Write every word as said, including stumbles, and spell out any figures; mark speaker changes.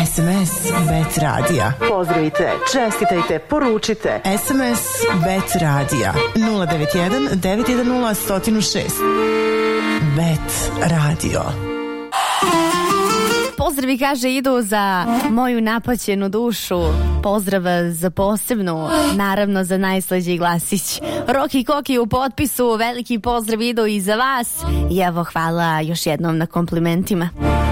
Speaker 1: S M S Bet Radija.
Speaker 2: Pozdravite, čestitajte, poručite.
Speaker 1: S M S Bet Radija nula devet jedan devet jedan nula jedan zero šest. Bet Radio.
Speaker 3: Pozdravi, kaže, idu za moju napaćenu dušu. Pozdrav za posebnu, naravno za najslađi glasić. Roki Koki u potpisu, veliki pozdrav idu i za vas. I evo, hvala još jednom na komplimentima.